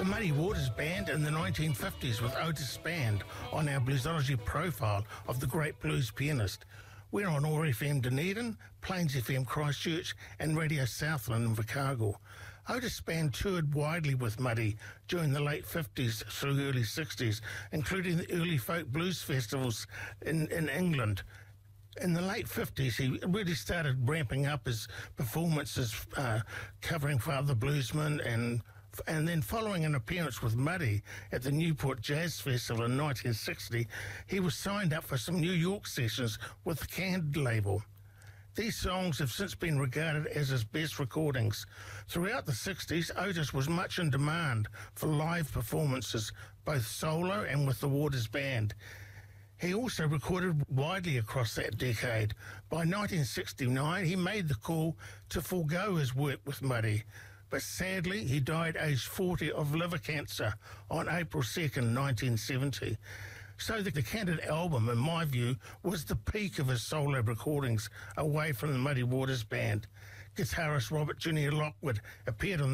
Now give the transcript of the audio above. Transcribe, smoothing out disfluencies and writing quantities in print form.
Muddy Waters Band in the 1950s with Otis Band on our Bluesology profile of the great blues pianist. We're on OAR FM Dunedin, Plains FM Christchurch and Radio Southland in Invercargill. Otis Band toured widely with Muddy during the late 50s through early 60s, including the early folk blues festivals in England. In the late 50s, he really started ramping up his performances, covering for other bluesmen, and then following an appearance with Muddy at the Newport Jazz Festival in 1960, he was signed up for some New York sessions with the Candid label. These songs have since been regarded as his best recordings. Throughout the 60s, Otis was much in demand for live performances, both solo and with the Waters Band. He also recorded widely across that decade. By 1969, he made the call to forego his work with Muddy, but sadly he died aged 40 of liver cancer on April 2nd, 1970. So the Candid album, in my view, was the peak of his solo recordings away from the Muddy Waters Band. Guitarist Robert Junior Lockwood appeared on